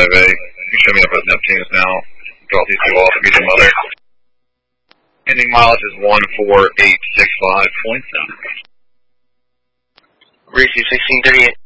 5A. You show me up at Neptune's now. Drop these two off and get your mother. Ending mileage is 14865.7. Greasy 1638.